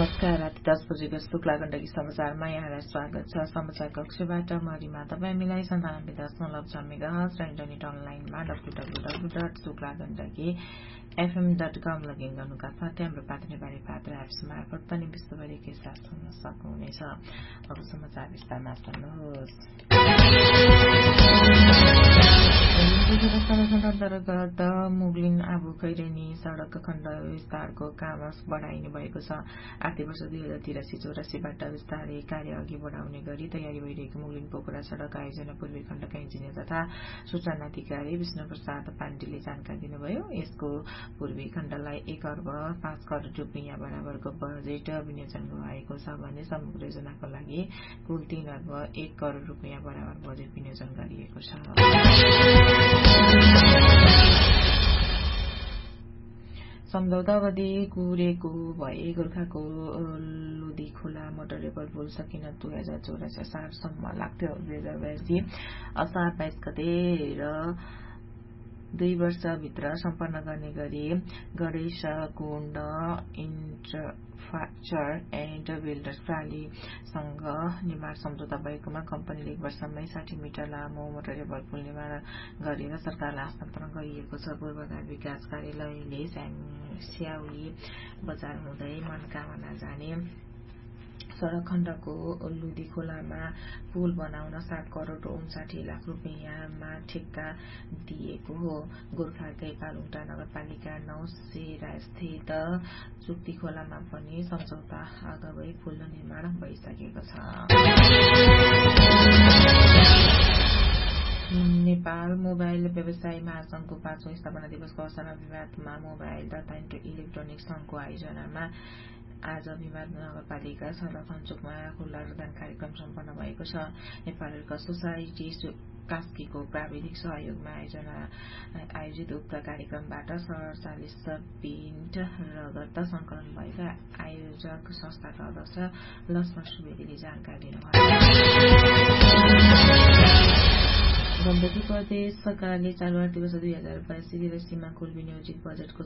नमस्कार। राति 10 बजेको शुक्ला गण्डकी समाचारमा यहाँलाई स्वागत छ। समाचार कक्षबाट मरिमा तपाईँ हामीलाई 97.6 मेगाहर्ज र इन्टरनेट अनलाइनमा www.suklagandaki.fm.com लगइन गर्नुका साथै हाम्रो पात्र नेपाली पात्र एप्स मार्फत पनि विश्वभरिकै साथ सुन्न सक्नुहुनेछ। अब समाचार विस्तारमा सुन्नुहोस्। अन्तर्गत मुगलिन आबु खैरेनी सड़क खण्ड विस्तारको काम बढाइने भएको छ। आर्थिक वर्ष 2083-84बाट विस्तारै कार्य अघि बढाउने गरी तयारी भइरहेको मुगलिन पोखरा सड़क आयोजना पूर्वी खण्डका इन्जिनियर तथा सूचना अधिकारी विष्णु प्रसाद पाण्डेले जानकारी दिनुभयो। यसको पूर्वी खण्डलाई 1 अर्ब 5 करोड़ रुपियाँ बराबरको बजेट विनियोजन भएको छ भने समग्र योजनाको लागि कुल 3 अर्ब 1 करोड़ रुपियाँ बराबर बजेट विनियोजन गरिएको छ। सम्झौता अवधि कुरेको भए गोर्खाको लुदीखोला मोटरेबल पुल सकिन 2084 असारसम्म लाग्थ्यो। 2082 असार 22 गते र 2 वर्षभित्र सम्पन्न गर्ने गरी गणेशकुण्ड इन्फ्रास्ट्रक्चर एन्ड बिल्डर्स प्रालीसँग निर्माण सम्झौता भएकोमा कम्पनीले 1 वर्षमै 60 मिटर लामो मोटरेबल पुल निर्माण गरेर सरकारलाई हस्तान्तरण गरिएको छ। पूर्वाधार विकास कार्यालयले स्याउली बजार हुँदै मनकामना जाने सड़क खण्डको लुदीखोलामा पुल बनाउन 7 करोड़ 59 लाख रुपियाँमा ठेक्का दिएको हो। गोर्खाकै पालुङटा नगरपालिका 9 सेरास्थित चुक्तिखोलामा पनि सम्झौता अगावै पुल निर्माण भइसकेको छ। नेपाल मोबाइल व्यवसायी महासंघको 5औं स्थापना दिवसको अवसरमा विवादमा मोबाइल तथा इलेक्ट्रोनिक्स संघको आयोजनामा आज विवाद नगरपालिका सलखनचोकमा खुल्ला रक्तदान कार्यक्रम सम्पन्न भएको छ। नेपाल रेडक्रस सोसाइटी कास्कीको प्राविधिक सहयोगमा आयोजित उक्त कार्यक्रमबाट 47 पिन्ट रगत संकलन भएका आयोजक संस्थाका अध्यक्ष लक्ष्मण सुवेदीले जानकारी दिनुभयो। गण्डकी प्रदेश सरकारले चालू आर्थिक वर्ष 2082-83मा कुल विनियोजित बजेटको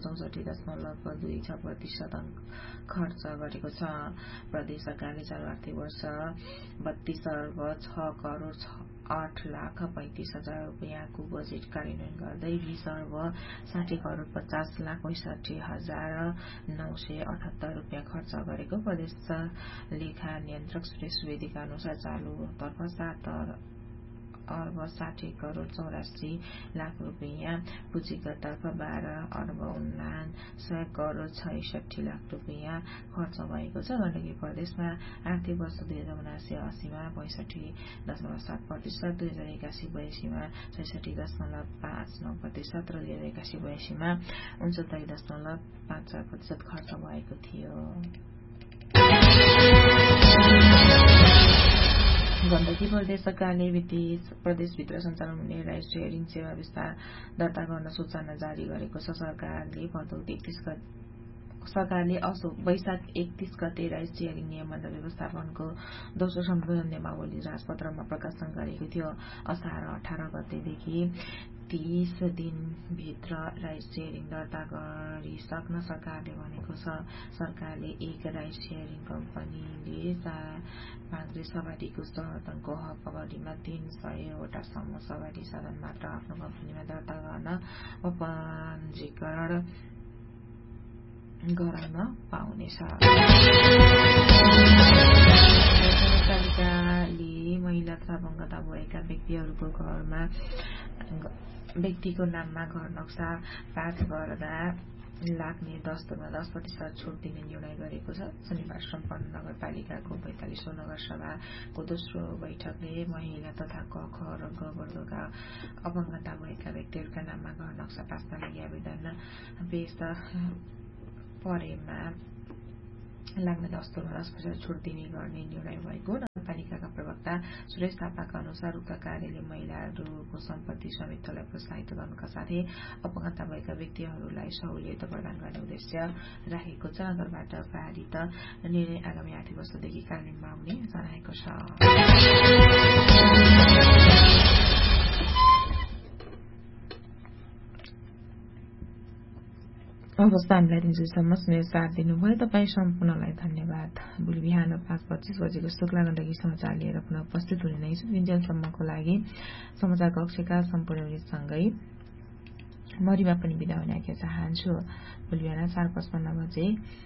64.26% खर्च गरेको छ। प्रदेश सरकारले चालू आर्थिक वर्ष 32 अर्ब 6 करोड़ 8 लाख 35 हजार रुपियाँको बजेट कार्यान्वयन गर्दै 20 अर्ब 60 करोड़ 50 लाख 65 हजार 978 रुपियाँ खर्च गरेको प्रदेश लेखा नियन्त्रक सुरेश सुवेदीका अनुसार चालू तर्फ 7 अर्ब 60 करोड़ 84 लाख रुपियाँ, पुँजीगत तर्फ 12 अर्ब 49 करोड़ 66 लाख रुपियाँ खर्च भएको छ। गण्डकी प्रदेशमा आर्थिक वर्ष 2079-80मा 65.7%, 2081-82मा 66.59% र 2081-82मा 69.54% खर्च भएको थियो। गण्डकी प्रदेश सरकारले प्रदेशभित्र सञ्चालन हुने राइड सेयरिङ सेवा विस्तार दर्ता गर्न सूचना जारी गरेको छ। सरकारले वैशाख 31 गते राइड सेयरिङ नियमन र व्यवस्थापनको दोस्रो संशोधन नियमावली राजपत्रमा प्रकाशन गरेको थियो। असार 18 गतेदेखि 30 दिनभित्र राइड सेयरिङ दर्ता गरिसक्न सरकारले भनेको छ। सरकारले एक राइड सेयरिङ कम्पनीले 5 सवारीको साधनको हक अवधिमा 300 वटासम्म सवारी साधन मात्र आफ्नो कम्पनीमा दर्ता गर्न वा पञ्जीकरण गराउन पाउनेछ। नगरपालिकाले महिला तथा अपङ्गता भएका व्यक्तिको नाममा घर नक्सा पास गर्दा लाग्ने दस्तुरमा 10% छुट दिने निर्णय गरेको छ। शनिबार सम्पन्न नगरपालिकाको 45औं नगरसभाको दोस्रो बैठकले महिला तथा क, ख र ग वर्गका अपङ्गता भएका व्यक्तिहरूका नाममा घर नक्सा पास्न लागि आवेदन पेश परेमा लाग्ने दस्तुरमा 10% छुट दिने गर्ने निर्णय भएको। नगरपालिकाका प्रवक्ता सुरेश थापाका अनुसार उक्त कार्यले महिलाहरूको सम्पत्ति स्वामित्वलाई प्रोत्साहित गर्नका साथै अपङ्गता भएका व्यक्तिहरूलाई सहुलियत प्रदान गर्ने उद्देश्य राखेको छ। नगरबाट पारित निर्णय आगामी आर्थिक वर्षदेखि कार्यान्वयनमा आउने जनाएको छ। अवस्था हामीलाई दिनसम्म सुनेर साथ दिनुभयो। तपाईँ सम्पूर्णलाई धन्यवाद। भोलि बिहान 5:25 बजेको शुक्ला गण्डकी समाचार लिएर पुनः उपस्थित हुने नै छु। दिनसम्मको लागि समाचार कक्षका सम्पूर्ण सँगै मरिमा पनि बिदा हुन चाहन्छु। भोलि बिहान 4:55 बजे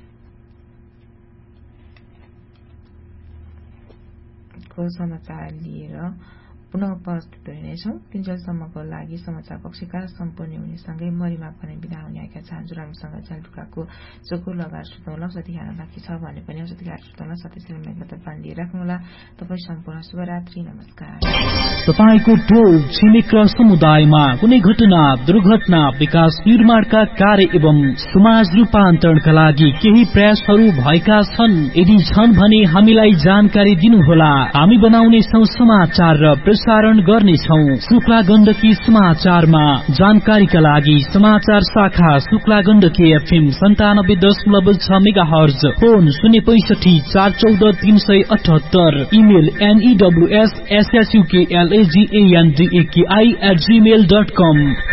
को समाचार लिएर पुनः उपस्थित हुनेछौँ। तिनजलसम्मको लागि समाचार कक्षका सम्पूर्ण हुनेसँगै मरिमा पनि बिदा हुन चाहन्छु। राम्रोसँग झ्यालढुकाको चोखो लगाएर सुताउला। औषधि खान बाँकी छ भने पनि औषधि खाएर सुताउला। साथै शरीरमा बाँधी राख्नुहोला। तपाईँ सम्पूर्ण शुभरात्रि। नमस्कार। तपाईँको टोल छिमेक र समुदायमा कुनै घटना, दुर्घटना, विकास निर्माणका कार्य एवं समाज रूपान्तरणका लागि केही प्रयासहरू भएका छन्? यदि छन् भने हामीलाई जानकारी दिनुहोला। हामी बनाउनेछौँ समाचार र प्रसारण गर्नेछौँ शुक्ला गण्डकी समाचारमा। जानकारीका लागि समाचार शाखा Shukla Gandaki FM 97.6 megahertz, phone 065 414 378, email NEWSSHUKLAGANDAKI@gmail.com।